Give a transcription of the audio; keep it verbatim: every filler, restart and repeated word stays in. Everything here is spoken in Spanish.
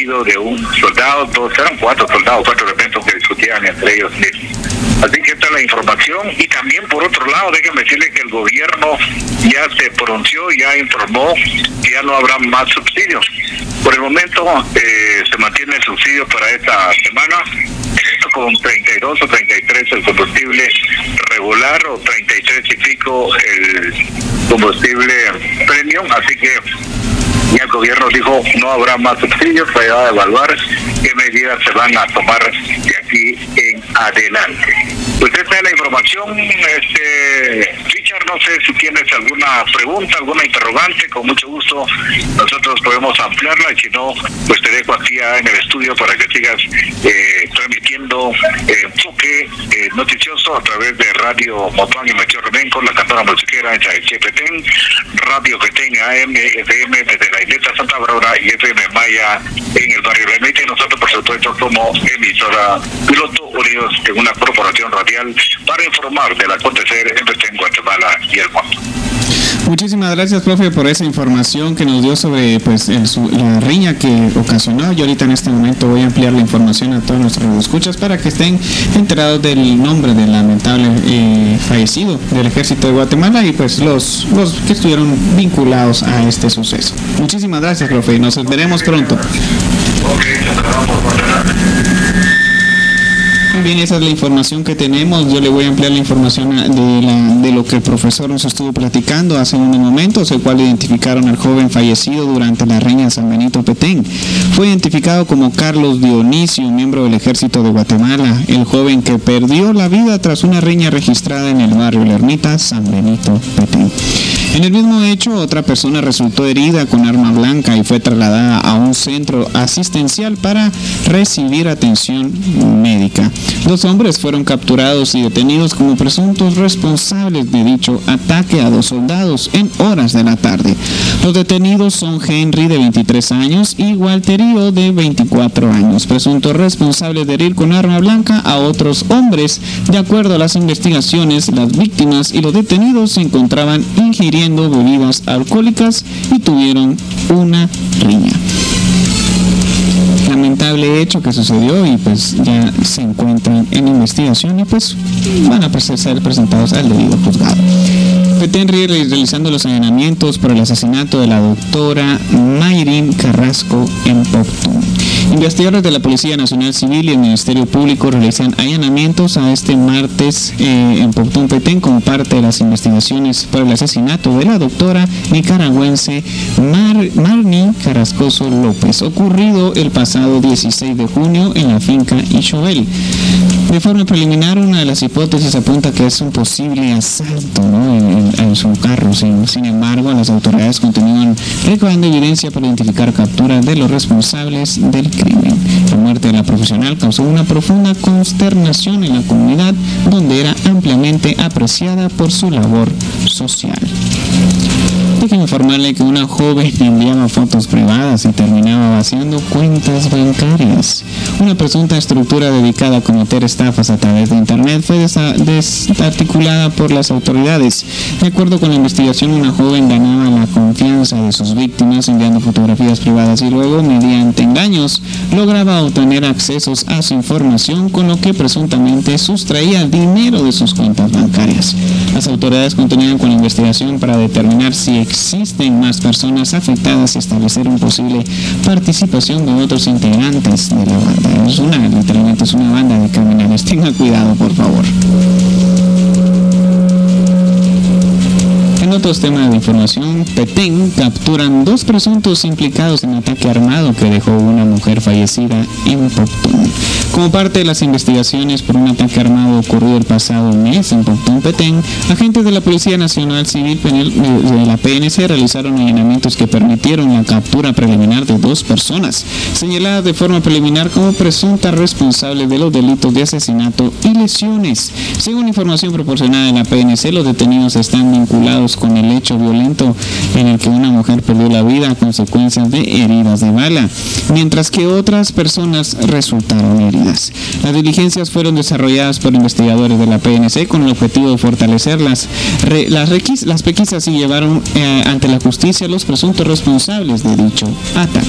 herido de un soldado, todos eran cuatro soldados, cuatro elementos que discutían entre ellos mismos. Así que esta es la información. Y también, por otro lado, déjenme decirle que el gobierno ya se pronunció, ya informó que ya no habrá más subsidios. Por el momento eh, se mantiene el subsidio para esta semana con treinta y dos o treinta y tres el combustible regular o treinta y tres y pico el combustible premium. Así que ya el gobierno dijo no habrá más subsidios, se va a evaluar qué medidas se van a tomar de aquí en adelante. Pues esta es la información. Este, Richard, no sé si tienes alguna pregunta, alguna interrogante, con mucho gusto nosotros podemos ampliarla, y si no, pues te dejo aquí en el estudio para que sigas eh, transmitiendo eh, enfoque eh, noticioso a través de Radio Motuán y Melchor Remenco, la cantora musiquera en Petén, Radio Petén A M, F M desde la isleta Santa Bárbara y F M Maya en el barrio Remete, y nosotros por supuesto como emisora piloto unidos en una corporación radial para informar del acontecer en Petén, Guatemala y el mundo. Muchísimas gracias, profe, por esa información que nos dio sobre pues el, su, la riña que ocasionó. Yo ahorita en este momento voy a ampliar la información a todos nuestros escuchas para que estén enterados del nombre del lamentable eh, fallecido del Ejército de Guatemala y pues los, los que estuvieron vinculados a este suceso. Muchísimas gracias, profe, y nos veremos pronto. Muy bien, esa es la información que tenemos. Yo le voy a ampliar la información de, la, de lo que el profesor nos estuvo platicando hace unos momentos, el cual identificaron al joven fallecido durante la riña de San Benito Petén. Fue identificado como Carlos Dionisio, miembro del Ejército de Guatemala, el joven que perdió la vida tras una riña registrada en el barrio La Ermita, San Benito Petén. En el mismo hecho, otra persona resultó herida con arma blanca y fue trasladada a un centro asistencial para recibir atención médica. Dos hombres fueron capturados y detenidos como presuntos responsables de dicho ataque a dos soldados en horas de la tarde. Los detenidos son Henry, de veintitrés años, y Walterio, de veinticuatro años, presuntos responsables de herir con arma blanca a otros hombres. De acuerdo a las investigaciones, las víctimas y los detenidos se encontraban ingiriendo bebidas alcohólicas y tuvieron una riña. Lamentable hecho que sucedió y pues ya se encuentran en investigación y pues van a ser presentados al debido juzgado. Petén realizando los allanamientos por el asesinato de la doctora Mayrin Carrasco en Poptún. Investigadores de la Policía Nacional Civil y el Ministerio Público realizan allanamientos a este martes eh, en Poptún, Petén, como parte de las investigaciones por el asesinato de la doctora nicaragüense Mar, Marni Carrascoso López, ocurrido el pasado dieciséis de junio en la finca Ixoel. De forma preliminar, una de las hipótesis apunta que es un posible asalto, ¿no?, en, en, en su carro. Sin, sin embargo, las autoridades continúan recabando evidencia para identificar capturas de los responsables del crimen. La muerte de la profesional causó una profunda consternación en la comunidad, donde era ampliamente apreciada por su labor social. Déjenme informarle que una joven enviaba fotos privadas y terminaba vaciando cuentas bancarias. Una presunta estructura dedicada a cometer estafas a través de internet fue desarticulada por las autoridades. De acuerdo con la investigación, una joven ganaba la confianza de sus víctimas enviando fotografías privadas y luego, mediante engaños, lograba obtener accesos a su información, con lo que presuntamente sustraía dinero de sus cuentas bancarias. Las autoridades continúan con la investigación para determinar si existen más personas afectadas y establecer una posible participación de otros integrantes de la banda. Es una, literalmente es una banda de criminales. Tenga cuidado, por favor. En otros temas de información, Petén capturan dos presuntos implicados en ataque armado que dejó una mujer fallecida en Poptún. Como parte de las investigaciones por un ataque armado ocurrido el pasado mes en Poptún, Petén, agentes de la Policía Nacional Civil de la P N C realizaron allanamientos que permitieron la captura preliminar de dos personas, señaladas de forma preliminar como presuntas responsables de los delitos de asesinato y lesiones. Según información proporcionada de la P N C, los detenidos están vinculados con el hecho violento en el que una mujer perdió la vida a consecuencias de heridas de bala, mientras que otras personas resultaron heridas. Las diligencias fueron desarrolladas por investigadores de la P N C con el objetivo de fortalecer las, re, las, requis, las pesquisas y llevaron eh, ante la justicia a los presuntos responsables de dicho ataque.